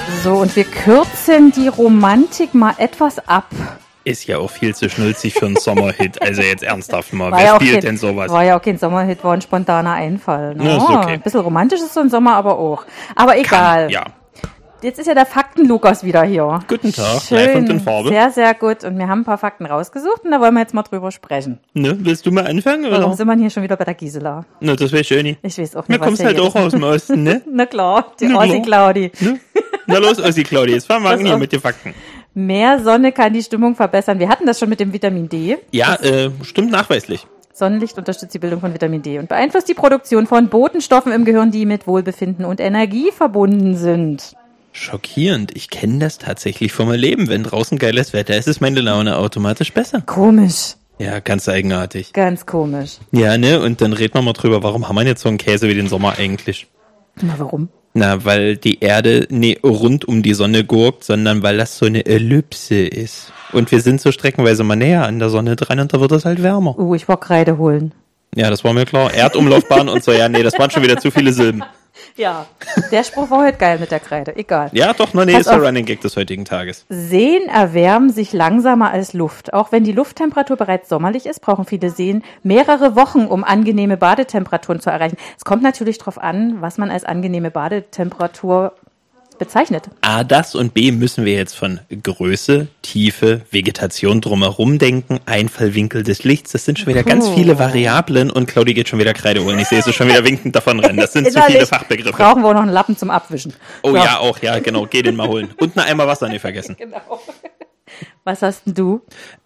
So, und wir kürzen die Romantik mal etwas ab. Ist ja auch viel zu schnulzig für einen Sommerhit. Also jetzt ernsthaft mal, wer spielt denn sowas? War ja auch kein Sommerhit, war ein spontaner Einfall. Ne? Ja, ist okay. Ein bisschen romantisch ist so ein Sommer aber auch. Aber egal. Ja. Jetzt ist ja der Fakten-Lukas wieder hier. Guten Tag, Schön, live und in Farbe. Sehr, sehr gut. Und wir haben ein paar Fakten rausgesucht und da wollen wir jetzt mal drüber sprechen. Ne, willst du mal anfangen, oder? Warum sind wir hier schon wieder bei der Gisela? Ne, das weiß ich auch nicht. Ich weiß auch Mir nicht, was kommst hier halt auch aus dem Osten, ne? Na klar, die Na klar. Ossi-Claudi. Ne? Na los, Ossi Claudia, jetzt fangen wir an hier mit den Fakten. Mehr Sonne kann die Stimmung verbessern. Wir hatten das schon mit dem Vitamin D. Ja, stimmt nachweislich. Sonnenlicht unterstützt die Bildung von Vitamin D und beeinflusst die Produktion von Botenstoffen im Gehirn, die mit Wohlbefinden und Energie verbunden sind. Schockierend. Ich kenne das tatsächlich von meinem Leben. Wenn draußen geiles Wetter ist, ist meine Laune automatisch besser. Komisch. Ja, ganz eigenartig. Ganz komisch. Ja, ne? Und dann reden wir mal drüber, warum haben wir jetzt so einen Käse wie den Sommer eigentlich? Na, warum? Na, weil die Erde rund um die Sonne gurkt, sondern weil das so eine Ellipse ist. Und wir sind so streckenweise mal näher an der Sonne dran und da wird es halt wärmer. Ich wollte Kreide holen. Ja, das war mir klar. Erdumlaufbahn und so. Ja, nee, das waren schon wieder zu viele Silben. Ja, der Spruch war heute geil mit der Kreide. Egal. Ja, doch, nee, ist der Running Gag des heutigen Tages. Seen erwärmen sich langsamer als Luft. Auch wenn die Lufttemperatur bereits sommerlich ist, brauchen viele Seen mehrere Wochen, um angenehme Badetemperaturen zu erreichen. Es kommt natürlich darauf an, was man als angenehme Badetemperatur bezeichnet. A, das und B müssen wir jetzt von Größe, Tiefe, Vegetation drumherum denken, Einfallwinkel des Lichts. Das sind schon wieder ganz viele Variablen und Claudi geht schon wieder Kreide holen. Ich sehe sie schon wieder winkend davon rennen. Das sind zu viele Fachbegriffe. Brauchen wir auch noch einen Lappen zum Abwischen. Oh so. Ja, auch, ja, genau. Geh den mal holen. Und einen Eimer Wasser nicht vergessen. Genau. Was hast denn du?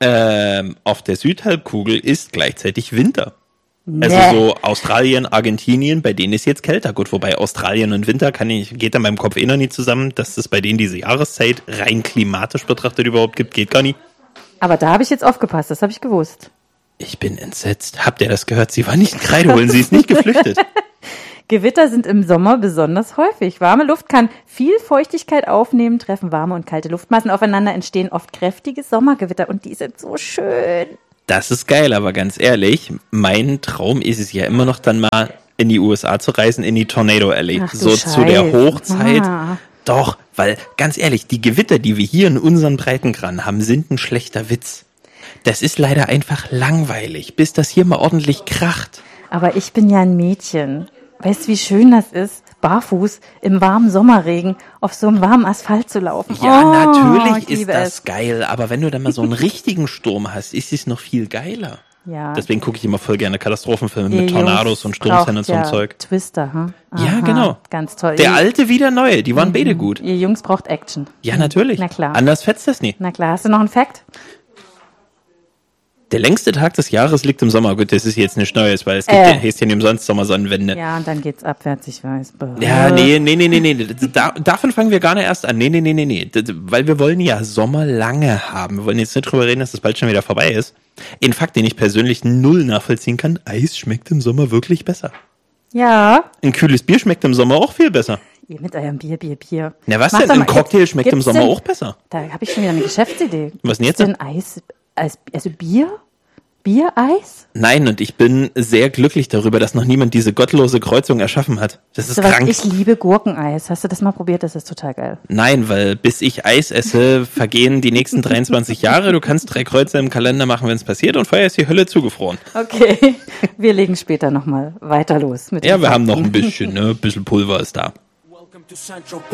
Auf der Südhalbkugel ist gleichzeitig Winter. Also so Australien, Argentinien, bei denen ist jetzt kälter. Gut, wobei Australien und Winter geht dann beim Kopf noch nie zusammen, dass es bei denen diese Jahreszeit rein klimatisch betrachtet überhaupt gibt, geht gar nicht. Aber da habe ich jetzt aufgepasst, das habe ich gewusst. Ich bin entsetzt. Habt ihr das gehört? Sie war nicht Kreide holen, sie ist nicht geflüchtet. Gewitter sind im Sommer besonders häufig. Warme Luft kann viel Feuchtigkeit aufnehmen, treffen warme und kalte Luftmassen aufeinander, entstehen oft kräftige Sommergewitter und die sind so schön. Das ist geil, aber ganz ehrlich, mein Traum ist es ja immer noch dann mal in die USA zu reisen, in die Tornado Alley. Ach, so Scheiß. Zu der Hochzeit. Ah. Doch, weil ganz ehrlich, die Gewitter, die wir hier in unseren Breitengraden haben, sind ein schlechter Witz. Das ist leider einfach langweilig, bis das hier mal ordentlich kracht. Aber ich bin ja ein Mädchen. Weißt du, wie schön das ist, barfuß im warmen Sommerregen auf so einem warmen Asphalt zu laufen? Ja, natürlich ich ist das geil, aber wenn du dann mal so einen richtigen Sturm hast, ist es noch viel geiler. Ja. Deswegen gucke ich immer voll gerne Katastrophenfilme mit Tornados und Sturmfällen und so ein Zeug. Twister, hm? Aha, ja, genau. Ganz toll. Der alte wie der neue, die waren beide gut. Ihr Jungs braucht Action. Ja, natürlich. Na klar. Anders fetzt das nie. Na klar, hast du noch einen Fact? Der längste Tag des Jahres liegt im Sommer. Gut, das ist jetzt nichts Neues, weil es gibt heißt ja nicht umsonst Sommersonnenwende. Ja, und dann geht's abwärts, ich weiß. Ja, nee. Davon fangen wir gar nicht erst an. Nee. Weil wir wollen ja Sommer lange haben. Wir wollen jetzt nicht drüber reden, dass das bald schon wieder vorbei ist. Ein Fakt, den ich persönlich null nachvollziehen kann, Eis schmeckt im Sommer wirklich besser. Ja. Ein kühles Bier schmeckt im Sommer auch viel besser. Ihr mit eurem Bier. Na was denn? Ein Cocktail schmeckt im Sommer auch besser. Da habe ich schon wieder eine Geschäftsidee. Was denn jetzt? Ist denn Eis, also Bier? Biereis? Nein, und ich bin sehr glücklich darüber, dass noch niemand diese gottlose Kreuzung erschaffen hat. Das ist krank. Ich liebe Gurkeneis. Hast du das mal probiert? Das ist total geil. Nein, weil bis ich Eis esse, vergehen die nächsten 23 Jahre. Du kannst 3 Kreuze im Kalender machen, wenn es passiert, und vorher ist die Hölle zugefroren. Okay, wir legen später nochmal weiter los. Mit ja, wir haben noch ein bisschen, ne? Ein bisschen Pulver ist da.